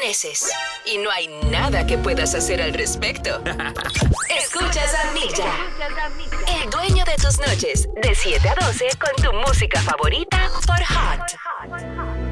amaneces y no hay nada que puedas hacer al respecto. Escuchas a Milla, el dueño de tus noches, de 7 a 12 con tu música favorita por Hot.